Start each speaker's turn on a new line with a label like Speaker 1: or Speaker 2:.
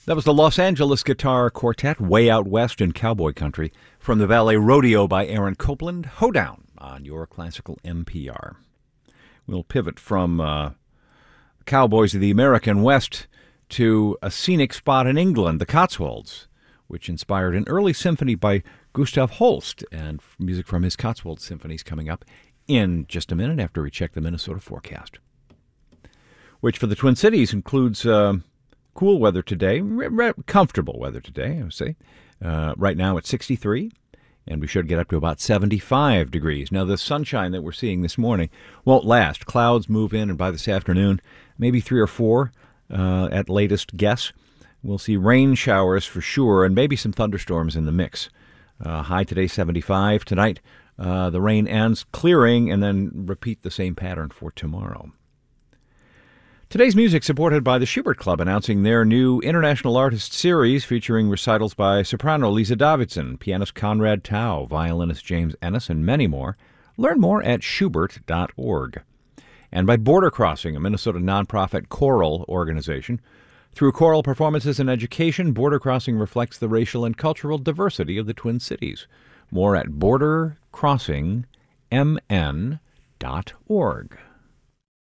Speaker 1: That was the Los Angeles Guitar Quartet, Way Out West in Cowboy Country, from the Ballet Rodeo by Aaron Copland, Hoedown on your classical NPR. We'll pivot from cowboys of the American West to a scenic spot in England, the Cotswolds, which inspired an early symphony by Gustav Holst, and music from his Cotswold symphonies coming up in just a minute after we check the Minnesota forecast, which for the Twin Cities includes cool weather today, comfortable weather today, I would say. Right now it's 63, and we should get up to about 75 degrees. Now, the sunshine that we're seeing this morning won't last. Clouds move in, and by this afternoon, maybe 3 or 4 at latest guess. We'll see rain showers for sure, and maybe some thunderstorms in the mix. High today, 75. Tonight, the rain ends, clearing, and then repeat the same pattern for tomorrow. Today's music supported by the Schubert Club, announcing their new International Artist Series featuring recitals by soprano Lisa Davidson, pianist Conrad Tao, violinist James Ennis, and many more. Learn more at schubert.org. And by Border Crossing, a Minnesota nonprofit choral organization. Through choral performances and education, Border Crossing reflects the racial and cultural diversity of the Twin Cities. More at bordercrossingmn.org.